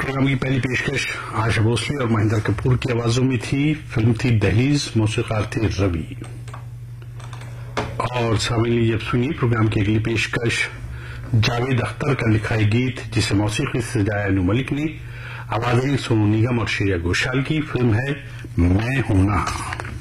Programme की पहली पेशकश आशा भोसले और महेंद्र कपूर की आवाजों में थी। फिल्म थी दहलीज, मौसीकार थे रवि। और सामने जब सुनिए प्रोग्राम की अगली पेशकश जावेद अख्तर का लिखा है गीत जिसे मौसीकी से सजाया अनु मलिक ने, आवाजें सोनू निगम और श्रेया घोषाल की। फिल्म है मैं हूं ना।